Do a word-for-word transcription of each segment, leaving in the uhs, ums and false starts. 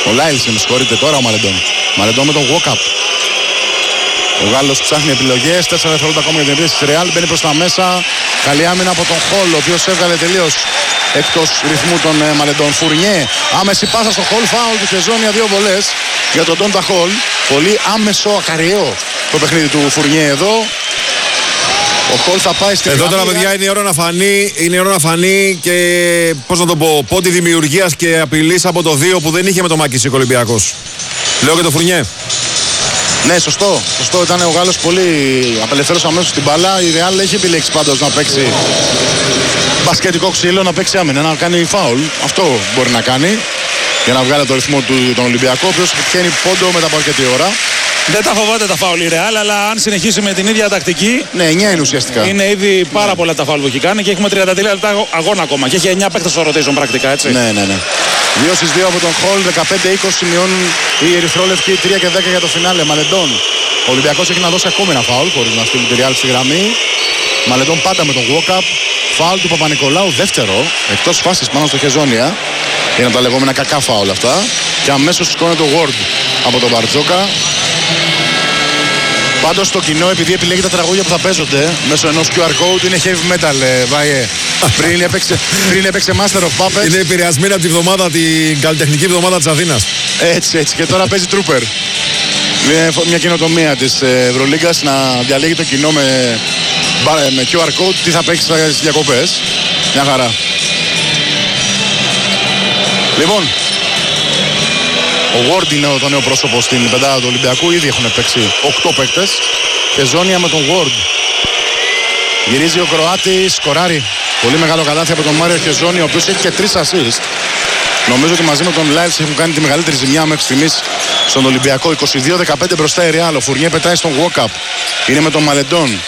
Ο Λάιλς, με συγχωρείτε τώρα ο Μαλεντόν. Μαλεντόν με τον walk-up. Ο Γάλλος ψάχνει επιλογές. τέσσερα δευτερόλεπτα ακόμα για την επίθεση της Real. Μπαίνει προς τα μέσα. Καλή άμυνα από τον Χολ, ο οποίος έβγαλε τελείως εκτός ρυθμού τον ε, Μαλεντόν. Φουρνιέ. Άμεση πάσα στο Χολ. Φάουλ του Χεζόνια. Δύο βολές για τον Ντόντα Χολ. Πολύ άμεσο, ακαριαίο το παιχνίδι του Φουρνιέ εδώ. Ο Χολ θα πάει στην. Εδώ τώρα, παιδιά, είναι η ώρα να φανεί, είναι η ώρα να φανεί και πώς να το πω, πόντι δημιουργίας και απειλής από το δύο που δεν είχε με το Μακίσικ Ολυμπιακός. Λέω και το Φουρνιέ. Ναι, σωστό. Σωστό. Ήταν ο Γάλλος πολύ απελευθέρωσε αμέσως την μπάλα. Η Real έχει επιλέξει πάντως να παίξει μπασκετικό ξύλο, να παίξει άμυνα, να κάνει φάουλ. Αυτό μπορεί να κάνει για να βγάλει το ρυθμό του τον Ολυμπιακό, ο οποίος πετυχαίνει πόντο μετά από αρκετή ώρα. Δεν τα φοβάται τα φάουλ η Real, αλλά αν συνεχίσει με την ίδια τακτική. Ναι, εννιά είναι ουσιαστικά. Είναι ήδη πάρα πολλά τα φάουλ που έχει κάνει και έχουμε τριάντα τρία λεπτά αγώνα ακόμα. Και έχει εννιά παίκτες στο rotation πρακτικά, έτσι. Ναι, ναι, ναι. δύο στις δύο από τον Χολ, δεκαπέντε είκοσι σημειώνουν οι ερυθρόλευκοι, τρία και δέκα για το φινάλε. Μαλεντόν. Ο Ολυμπιακός έχει να δώσει ακόμη ένα φάουλ χωρίς να στείλει τη Real στη γραμμή. Μαλεντόν πάντα με τον walk-up. Φάουλ του Παπα-Νικολάου, δεύτερο, εκτός φάσης πάνω στο Χεζόνια. Είναι τα λεγόμενα κακά φάουλ αυτά. Και αμέσως σηκώνεται το Ward από τον Μπαρτζόκα. Πάντως το κοινό, επειδή επιλέγει τα τραγούδια που θα παίζονται μέσω ενός κιου αρ code, είναι heavy metal, Βάιε. πριν, έπαιξε, πριν έπαιξε Master of Puppets. Είναι επηρεασμένη από τη βδομάδα, την καλλιτεχνική εβδομάδα της Αθήνας. Έτσι, έτσι. Και τώρα παίζει Trooper. Είναι μια καινοτομία της Ευρωλίγκας να διαλέγει το κοινό με, με κιου αρ code τι θα παίξει στις διακοπές. Μια χαρά. Λοιπόν, ο Ward είναι το νέο πρόσωπο στην πεντάδα του Ολυμπιακού. Ήδη έχουν παίξει οκτώ παίκτες. Και ζώνια με τον Ward. Γυρίζει ο Κροάτης, σκοράρει. Πολύ μεγάλο καλάθι από τον Μάριο Χεζόνι, ο οποίος έχει και τρεις assist. Νομίζω ότι μαζί με τον Λάιλς έχουν κάνει τη μεγαλύτερη ζημιά μέχρι στιγμής στον Ολυμπιακό. είκοσι δύο δεκαπέντε μπροστά η Real. Ο Φουρνιέ πετάει στον walk-up. Είναι με τον Μαλεντόν.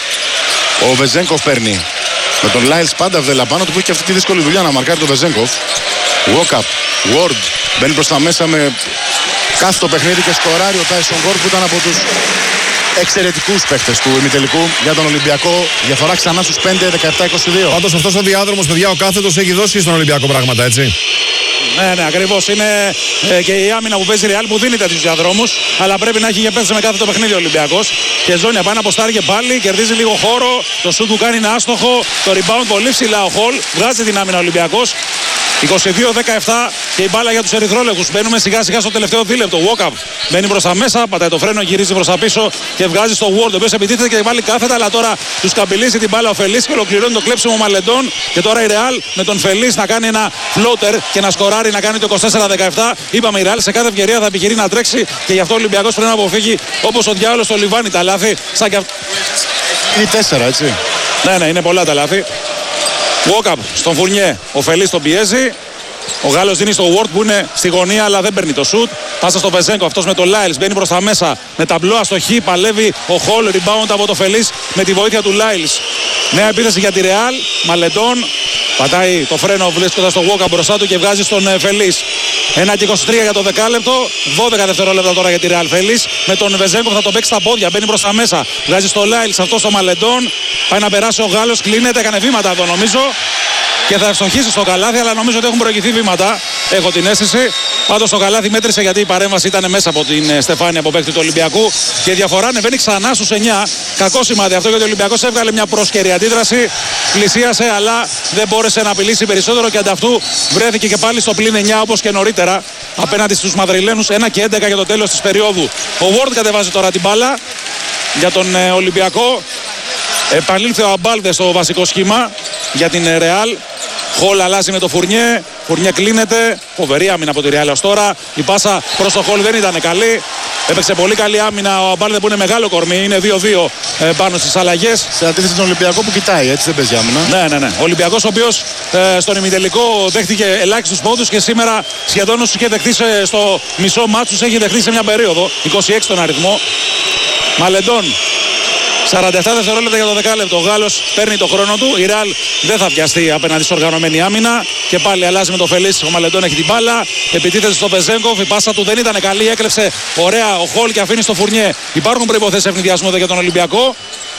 Ο Βεζένκοφ παίρνει. Με τον Λάιλς πάντα βδέλα πάνω του που έχει και αυτή τη δύσκολη δουλειά να μαρκάρει τον Βεζένκοφ. Walk-up. Ward μπαίνει προς τα μέσα με κάθετο παιχνίδι και σκοράρει ο Τάισον Ward που ήταν από τους εξαιρετικούς παίχτες του ημιτελικού για τον Ολυμπιακό. Διαφορά ξανά στους πέντε, δεκαεπτά είκοσι δύο. Πάντως αυτός ο διάδρομος, παιδιά, ο κάθετος έχει δώσει στον Ολυμπιακό πράγματα, έτσι. Ναι, ναι, ακριβώς. Είναι ε, και η άμυνα που παίζει η Real που δίνει τέτοιους διαδρόμους. Αλλά πρέπει να έχει και παίξει με κάθε το παιχνίδι ο Ολυμπιακός. Και ζώνια πάει να αποστάρει και πάλι, κερδίζει λίγο χώρο. Το σουτ του κάνει είναι άστοχο. Το rebound πολύ ψηλά ο Χολ. Βγάζει την άμυνα ο Ολυμπιακός. είκοσι δύο δεκαεπτά και η μπάλα για τους ερυθρόλευκους. Μπαίνουμε σιγά σιγά στο τελευταίο δίλεπτο. Walk-up μπαίνει προς τα μέσα, πατάει το φρένο, γυρίζει προς τα πίσω και βγάζει στο Ward. Ο οποίος επιτίθεται και βάλει κάθετα, αλλά τώρα τους καμπυλίζει την μπάλα ο Φελής και ολοκληρώνει το κλέψιμο Μαλεντών. Και τώρα η Real με τον Φελής να κάνει ένα floater και να σκοράρει, να κάνει το είκοσι τέσσερα δεκαεπτά. Είπαμε η Real σε κάθε ευκαιρία θα επιχειρεί να τρέξει και γι' αυτό ο Ολυμπιακός πρέπει να αποφύγει όπως ο διάολος στο λιβάνι τα λάθη. Σαν και αυ... Είναι τέσσερα, έτσι. Ναι, ναι, είναι πολλά τα λάθη. Walk-up στον Φουρνιέ. Ο Φελής τον πιέζει. Ο Γάλλος δίνει στο Ward που είναι στη γωνία αλλά δεν παίρνει το shoot. Πάσα στο Βεζένκο, αυτός με το Λάιλς. Μπαίνει προς τα μέσα με ταμπλό αστοχή. Παλεύει ο Χολ. Rebound από το Φελής με τη βοήθεια του Λάιλς. Νέα επίθεση για τη Real. Μαλεντών. Πατάει το φρένο βρίσκοντας το Walk-up μπροστά του και βγάζει στον Φελής. ένα και είκοσι τρία για το δεκάλεπτο. δώδεκα δευτερόλεπτα τώρα για τη Real. Φελής με τον Βεζένκο θα το παίξει στα πόδια. Μπαίνει προς τα μέσα. Βγάζει στο Λάιλς, αυτό στο Μαλεντών. Πάει να περάσει ο Γάλλος. Κλείνεται. Έκανε βήματα εδώ νομίζω. Και θα ευστοχίσει στο καλάθι, αλλά νομίζω ότι έχουν προηγηθεί βήματα. Έχω την αίσθηση. Πάντως το καλάθι μέτρησε γιατί η παρέμβαση ήταν μέσα από την Στεφάνια από παίκτη του Ολυμπιακού. Και η διαφορά ανεβαίνει ξανά στους εννιά. Κακό σημάδι αυτό γιατί ο Ολυμπιακός έβγαλε μια πρόσκαιρη αντίδραση. Πλησίασε, αλλά δεν μπόρεσε να απειλήσει περισσότερο και ανταυτού βρέθηκε και πάλι στο πλήν εννιά όπως και νωρίτερα απέναντι στους Μαδριλένους. ένα και έντεκα για το τέλος της περίοδου. Ο Ward κατεβάζει τώρα την μπάλα για τον ε, Ολυμπιακό. Επανήλθε ο Αμπάλδε στο βασικό σχήμα για την Real. Χολ αλλάζει με το Φουρνιέ. Φουρνιέ κλείνεται. Φοβερή άμυνα από τη Real ως τώρα. Η πάσα προς το Χολ δεν ήταν καλή. Έπαιξε πολύ καλή άμυνα ο Αμπάλδε που είναι μεγάλο κορμί. Είναι δύο δύο ε, πάνω στις αλλαγές. Σε αντίθεση τον Ολυμπιακό που κοιτάει, έτσι δεν παίζει άμυνα. Ναι, ναι, ναι. Ο Ολυμπιακός ο οποίος ε, στον ημιτελικό δέχτηκε ελάχιστους πόντους και σήμερα σχεδόν όσους είχε δεχτεί στο μισό μάτσους έχει δεχτεί σε μια περίοδο. είκοσι έξι τον αριθμό. Μαλεντών. σαράντα επτά δευτερόλεπτα για το δεκάλεπτο. Ο Γάλλος παίρνει το χρόνο του. Η Real δεν θα βιαστεί απέναντι στην οργανωμένη άμυνα. Και πάλι αλλάζει με το Φελής. Ο Μαλεντών έχει την μπάλα. Επιτίθεται στο Βεζένκοφ. Η πάσα του δεν ήταν καλή. Έκλεψε ωραία ο Χολ και αφήνει στο Φουρνιέ. Υπάρχουν προϋποθέσεις ευνηδιασμού για τον Ολυμπιακό.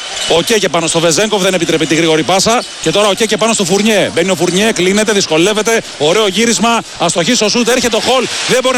Ο Κέκε πάνω στο Βεζένκοφ δεν επιτρέπει τη γρήγορη πάσα. Και τώρα ο Κέκε πάνω στο Φουρνιέ. Μπαίνει ο Φουρνιέ, κλείνεται, δυσκολεύεται. Ωραίο γύρισμα. Αστοχή στο σουτ. Έρχεται ο Χολ. Δεν μπορεί